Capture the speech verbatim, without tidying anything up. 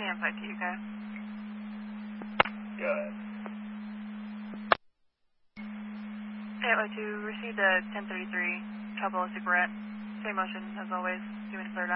am five T, okay? Good. eight oh two, received a ten thirty-three, Cowboy Super Rat. Same motion as always, doing cleared out.